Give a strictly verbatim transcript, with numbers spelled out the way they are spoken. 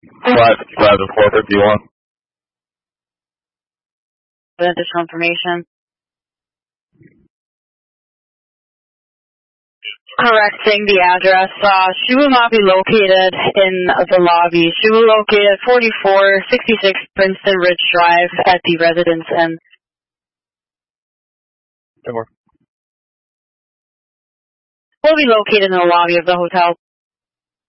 five fifty-five to four fifty-one. Additional information. Correcting the address. Uh, she will not be located in the lobby. She will locate at forty-four sixty-six Princeton Ridge Drive at the Residence Inn. Ten more. Will be located in the lobby of the hotel.